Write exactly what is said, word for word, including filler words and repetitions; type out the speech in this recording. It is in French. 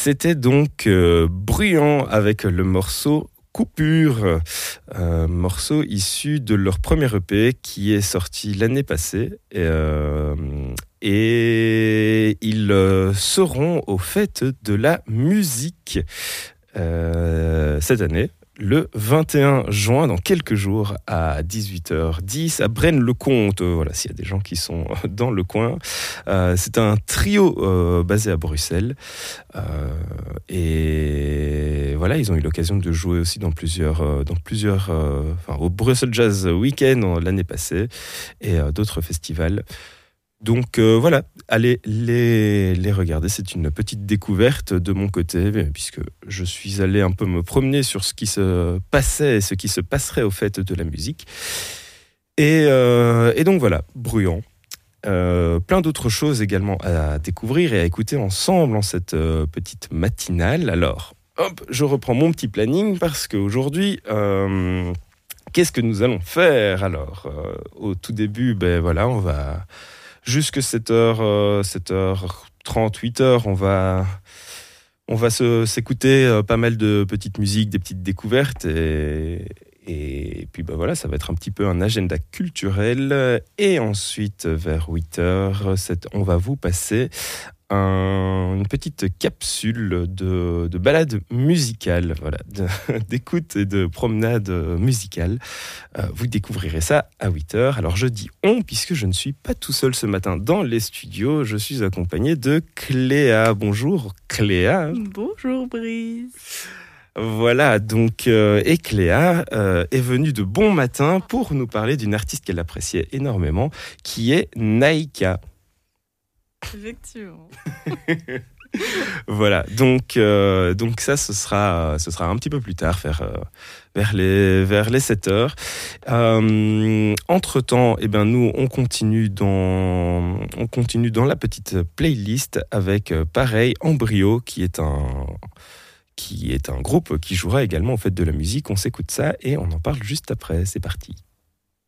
C'était donc euh, Bruyant avec le morceau Coupure, euh, morceau issu de leur premier E P qui est sorti l'année passée. Et, euh, et ils euh, seront au Fêtes de la musique euh, cette année. Le vingt et un juin, dans quelques jours, à dix-huit heures dix, à Braine-le-Comte. Euh, voilà, s'il y a des gens qui sont dans le coin. Euh, c'est un trio euh, basé à Bruxelles. Euh, et voilà, ils ont eu l'occasion de jouer aussi dans plusieurs, euh, dans plusieurs, euh, enfin, au Brussels Jazz Weekend l'année passée et euh, d'autres festivals. Donc euh, voilà, allez les, les regarder, c'est une petite découverte de mon côté, puisque je suis allé un peu me promener sur ce qui se passait et ce qui se passerait au Fêtes de la musique. Et, euh, et donc voilà, Bruyant. Euh, plein d'autres choses également à découvrir et à écouter ensemble en cette euh, petite matinale. Alors, hop, je reprends mon petit planning parce qu'aujourd'hui... Euh, qu'est-ce que nous allons faire alors euh, au tout début, ben voilà, on va... Jusque sept heures, sept heures trente, huit heures, on va, on va se, s'écouter euh, pas mal de petites musiques, des petites découvertes. Et, et puis ben voilà, ça va être un petit peu un agenda culturel. Et ensuite, vers huit heures, on va vous passer un, une petite capsule de, de balade musicale, voilà, de, d'écoute et de promenade musicale. Euh, vous découvrirez ça à huit heures. Alors je dis on, puisque je ne suis pas tout seul ce matin dans les studios. Je suis accompagné de Cléa. Bonjour Cléa. Bonjour Brice. Voilà, donc, euh, et Cléa euh, est venue de bon matin pour nous parler d'une artiste qu'elle appréciait énormément, qui est Naïka. Effectivement. Voilà, donc, euh, donc ça, ce sera, ce sera un petit peu plus tard, vers, euh, vers, les, vers les sept heures. Euh, entre-temps, eh ben, nous, on continue, dans, on continue dans la petite playlist avec, euh, pareil, Embryo, qui est un... qui est un groupe qui jouera également au Fêtes de la musique. On s'écoute ça et on en parle juste après. C'est parti.